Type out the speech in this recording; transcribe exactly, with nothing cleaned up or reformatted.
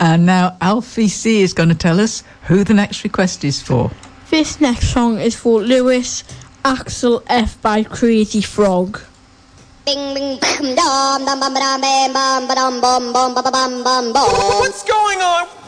And now Alfie C is going to tell us who the next request is for. This next song is for Lewis Axel F by Crazy Frog. Bing bing bam dum dum bum ba dum bam bam ba dum bum bum ba ba bum bum bum. What's going on?